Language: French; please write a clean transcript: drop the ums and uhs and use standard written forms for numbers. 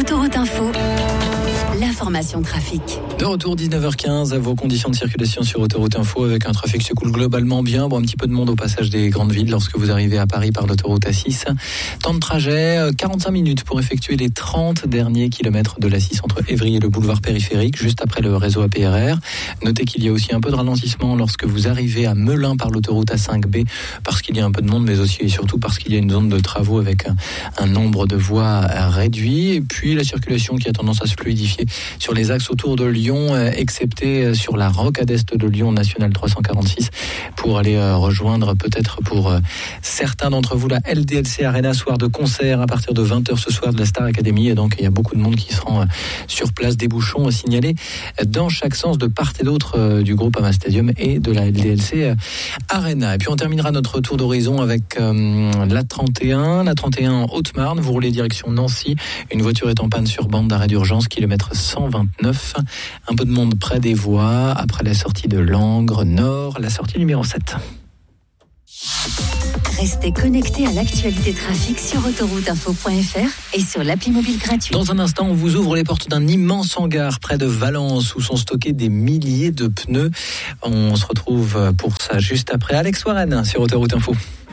Autoroute Info, l'information trafic. De retour 19h15, vos conditions de circulation sur Autoroute Info avec un trafic qui se coule globalement bien. Bon, un petit peu de monde au passage des grandes villes lorsque vous arrivez à Paris par l'autoroute A6. Temps de trajet, 45 minutes pour effectuer les 30 derniers kilomètres de l'A6 entre Évry et le boulevard périphérique, juste après le réseau APRR. Notez qu'il y a aussi un peu de ralentissement lorsque vous arrivez à Melun par l'autoroute A5B, parce qu'il y a un peu de monde, mais aussi et surtout parce qu'il y a une zone de travaux avec un nombre de voies réduit. Et puis la circulation qui a tendance à se fluidifier sur les axes autour de Lyon, excepté sur la rocade est de Lyon, nationale 346, pour aller rejoindre peut-être pour certains d'entre vous la LDLC Arena, soir de concert à partir de 20h ce soir de la Star Academy. Et donc il y a beaucoup de monde qui se rend sur place, des bouchons signalés dans chaque sens de part et d'autre du groupe Ama Stadium et de la LDLC Arena. Et puis on terminera notre tour d'horizon avec la 31 en Haute-Marne. Vous roulez direction Nancy, une voiture est en panne sur bande d'arrêt d'urgence, kilomètre 129. Un peu de monde près des voies, après la sortie de Langres Nord, la sortie numéro 7. Restez connectés à l'actualité trafic sur autorouteinfo.fr et sur l'appli mobile gratuite. Dans un instant, on vous ouvre les portes d'un immense hangar près de Valence où sont stockés des milliers de pneus. On se retrouve pour ça juste après Alex Warren sur Autoroute Info.